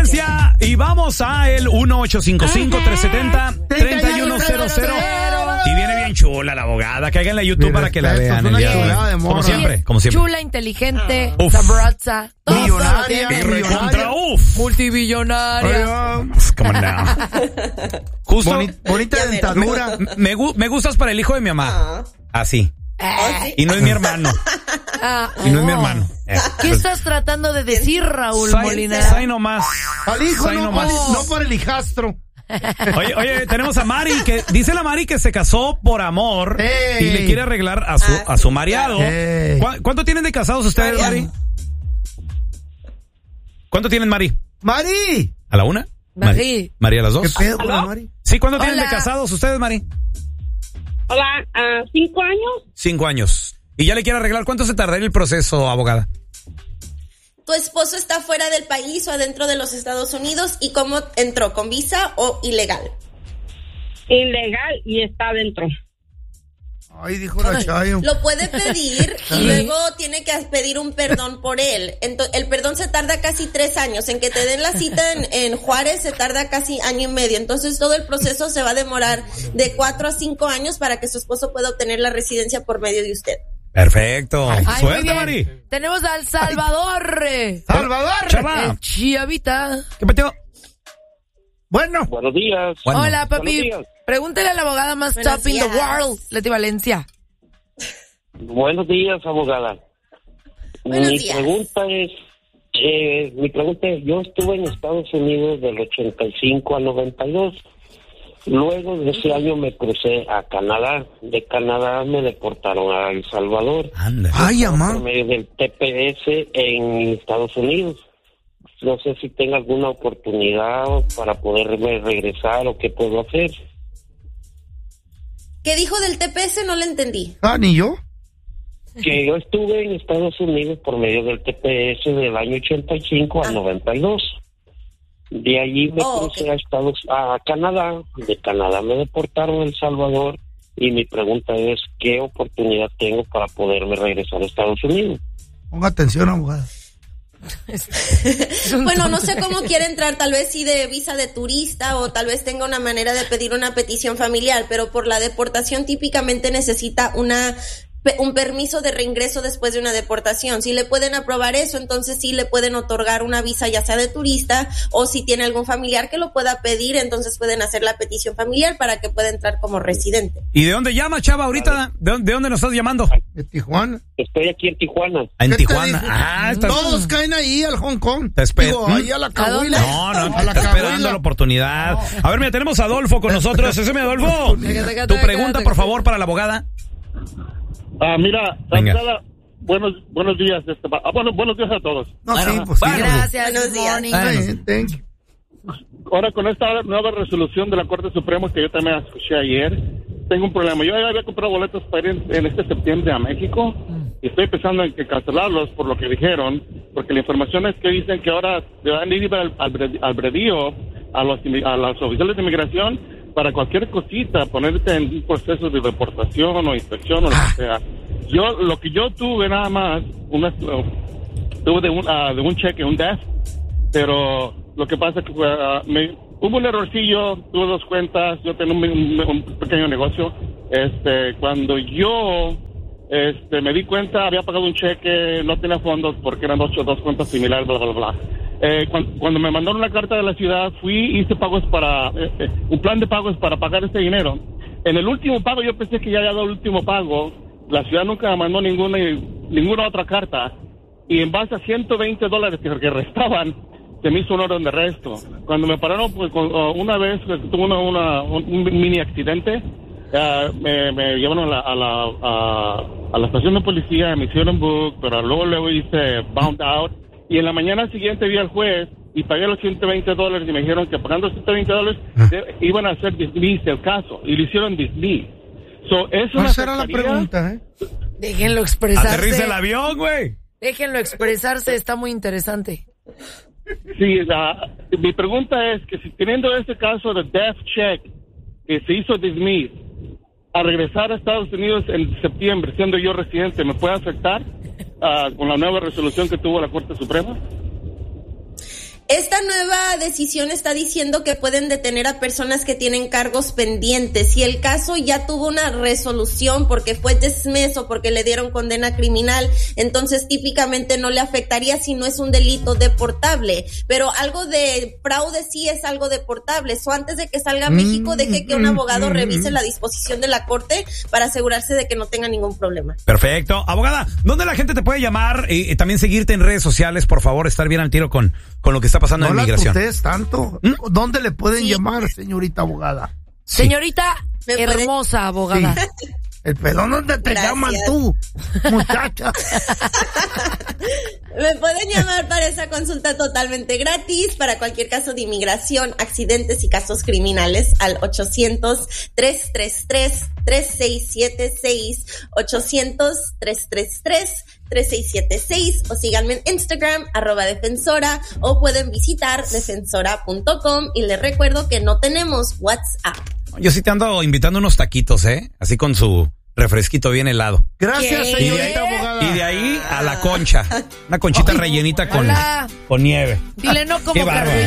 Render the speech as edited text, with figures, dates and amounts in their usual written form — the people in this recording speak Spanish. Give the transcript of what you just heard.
audiencia y vamos a el 1-855-370-3100. Y viene bien chula la abogada. Cáiganle a YouTube para que la vean el día de hoy. Como siempre, como siempre. Chula, inteligente, sabrosa, millonaria, multibillonaria. Come on now. Justo. Bonita dentadura. Me gustas para el hijo de mi mamá. Así. Y no es mi hermano. Y no es mi hermano. ¿Qué estás tratando de decir, Raúl Molina? Say nomás. Al hijo, no para el hijastro. Oye, tenemos a Mari, que dice la Mari que se casó por amor y le quiere arreglar a su mariado. ¿Cuánto tienen de casados ustedes, Mari? ¿Cuánto tienen, Mari? ¡Mari! ¿A la una? Mari. ¿Mari a las dos? ¿Qué pedo con la Mari? Sí, ¿cuánto tienen de casados ustedes, Mari? Hola, 5 años. 5 años. ¿Y ya le quiere arreglar? ¿Cuánto se tardaría el proceso, abogada? ¿Tu esposo está fuera del país o adentro de los Estados Unidos? ¿Y cómo entró? ¿Con visa o ilegal? Ilegal y está adentro. Ay, dijo la Chayo. Lo puede pedir y luego tiene que pedir un perdón por él. Entonces, el perdón se tarda casi 3 años. En que te den la cita en Juárez se tarda casi 1.5 años. Entonces todo el proceso se va a demorar de 4 a 5 años para que su esposo pueda obtener la residencia por medio de usted. Perfecto. Ay, Suerte, Mari. Tenemos a El Salvador. ¡Salvador! Chava. Chiavita. ¿Qué peteo? Bueno. Buenos días. Bueno. Hola, papi. Buenos días. Pregúntale a la abogada más top in the world, Leti Valencia. Buenos días, abogada. Buenos Mi días. pregunta es, yo estuve en Estados Unidos del 85 al 92. Luego de ese año me crucé a Canadá. De Canadá me deportaron a El Salvador. Anda. Ay, amá. Por medio del TPS en Estados Unidos. No sé si tengo alguna oportunidad para poderme regresar o qué puedo hacer. ¿Qué dijo del TPS? No le entendí. Ni yo. Que yo estuve en Estados Unidos por medio del TPS del año 85 al 92. De allí me crucé a Canadá. De Canadá me deportaron a El Salvador. Y mi pregunta es, ¿qué oportunidad tengo para poderme regresar a Estados Unidos? Ponga atención, abogada. Bueno, no sé cómo quiere entrar, tal vez sí de visa de turista o tal vez tenga una manera de pedir una petición familiar, pero por la deportación típicamente necesita un permiso de reingreso después de una deportación. Si le pueden aprobar eso, entonces sí le pueden otorgar una visa ya sea de turista o si tiene algún familiar que lo pueda pedir, entonces pueden hacer la petición familiar para que pueda entrar como residente. ¿Y de dónde llama, Chava, ahorita? ¿De dónde nos estás llamando? De Tijuana. Estoy aquí en Tijuana. En ¿Qué te Tijuana. dijo? Todos caen ahí al Hong Kong. Te espero. Digo, ahí a la Cahuila. No, a la está esperando Cahuila. la oportunidad. A ver, mira, tenemos a Adolfo con nosotros. Ese es mi Adolfo. Tu pregunta, por favor, para la abogada. Mira, Venga. buenos días. Buenos días a todos. No, sí, pues sí. Gracias. Buenos días. Morning. Ay, thank you. Ahora, con esta nueva resolución de la Corte Suprema que yo también escuché ayer, tengo un problema. Yo ya había comprado boletos para ir en este septiembre a México y estoy pensando en que cancelarlos por lo que dijeron, porque la información es que dicen que ahora le van a ir al bredío a los oficiales de inmigración para cualquier cosita, ponerte en un proceso de deportación o inspección o lo que sea. Lo que yo tuve nada más, tuve de un cheque, un DEF, pero lo que pasa es que hubo un errorcillo, tuve 2 cuentas, yo tengo un pequeño negocio. Cuando yo me di cuenta, había pagado un cheque, no tenía fondos porque eran 2 cuentas similares, bla, bla, bla. Cuando me mandaron una carta de la ciudad, hice pagos un plan de pagos para pagar este dinero. En el último pago, yo pensé que ya había dado el último pago. La ciudad nunca me mandó ninguna otra carta. Y en base a $120 que restaban, se me hizo un orden de arresto. Cuando me pararon, pues, una vez tuve un mini accidente, me llevaron a la estación de policía, me hicieron book, pero luego hice bound out. Y en la mañana siguiente vi al juez y pagué los $120 y me dijeron que pagando $120 iban a hacer dismiss el caso. Y lo hicieron dismiss. Esa era la pregunta, Déjenlo expresarse. Aterriza el avión, güey. Déjenlo expresarse, está muy interesante. Sí, mi pregunta es que si teniendo este caso de death check que se hizo dismiss, a regresar a Estados Unidos en septiembre, siendo yo residente, ¿me puede afectar con la nueva resolución que tuvo la Corte Suprema? Esta nueva decisión está diciendo que pueden detener a personas que tienen cargos pendientes. Si el caso ya tuvo una resolución porque fue dismiss o porque le dieron condena criminal, entonces típicamente no le afectaría si no es un delito deportable. Pero algo de fraude sí es algo deportable. So, antes de que salga a México, deje que un abogado revise la disposición de la corte para asegurarse de que no tenga ningún problema. Perfecto. Abogada, ¿dónde la gente te puede llamar y también seguirte en redes sociales, por favor, estar bien al tiro con lo que está pasando en inmigración? No la tutees tanto. ¿Dónde le pueden llamar, señorita abogada? Sí. Señorita hermosa abogada. Sí. El pelón, ¿dónde te llaman tú, muchacha? Me pueden llamar para esa consulta totalmente gratis para cualquier caso de inmigración, accidentes y casos criminales al 800-333-3676, 800-333-3676, o síganme en Instagram, @defensora, o pueden visitar defensora.com, y les recuerdo que no tenemos WhatsApp. Yo sí te ando invitando unos taquitos, así con su refresquito bien helado. Gracias, señorita abogada. Y de ahí a la concha. Una conchita rellenita con nieve. Dile no como Qué bárbaro.